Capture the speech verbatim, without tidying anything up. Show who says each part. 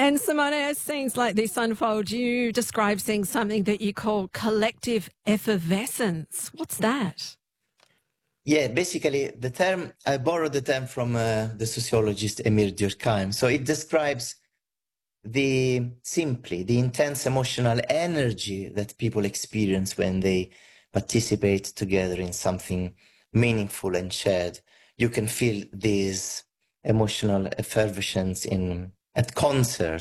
Speaker 1: And Simone, as scenes like this unfold, you describe seeing something that you call collective effervescence. What's that?
Speaker 2: Yeah, basically the term, I borrowed the term from uh, the sociologist Emile Durkheim. So it describes the, simply, the intense emotional energy that people experience when they participate together in something meaningful and shared. You can feel this emotional effervescence in at concerts.